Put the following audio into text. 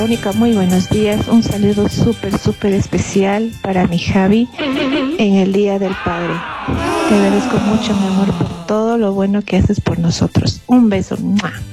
Mónica, muy buenos días. Un saludo súper especial para mi Javi en el Día del Padre. Te agradezco mucho, mi amor, por todo lo bueno que haces por nosotros. Un beso. ¡Mua!